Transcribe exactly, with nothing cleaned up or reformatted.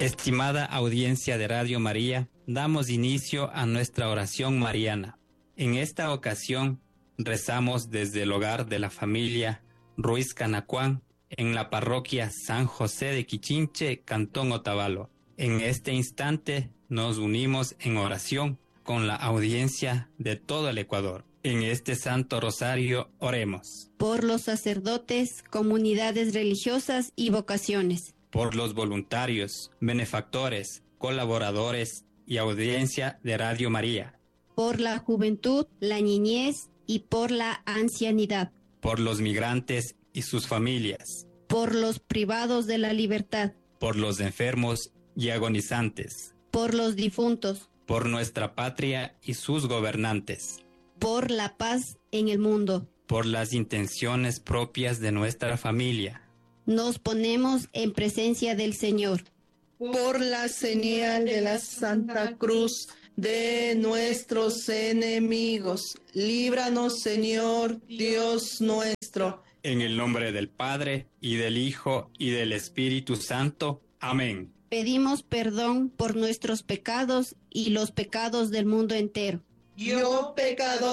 Estimada audiencia de Radio María, damos inicio a nuestra oración mariana. En esta ocasión, rezamos desde el hogar de la familia Ruiz Canacuán, en la parroquia San José de Quichinche, Cantón Otavalo. En este instante nos unimos en oración con la audiencia de todo el Ecuador. En este Santo Rosario oremos. Por los sacerdotes, comunidades religiosas y vocaciones. Por los voluntarios, benefactores, colaboradores y audiencia de Radio María. Por la juventud, la niñez y por la ancianidad. Por los migrantes y sus familias. Por los privados de la libertad. Por los enfermos y agonizantes. Por los difuntos. Por nuestra patria y sus gobernantes. Por la paz en el mundo. Por las intenciones propias de nuestra familia. Nos ponemos en presencia del Señor. Por la señal de la Santa Cruz de nuestros enemigos, líbranos, Señor Dios nuestro. En el nombre del Padre, y del Hijo, y del Espíritu Santo. Amén. Pedimos perdón por nuestros pecados y los pecados del mundo entero. Yo, pecador,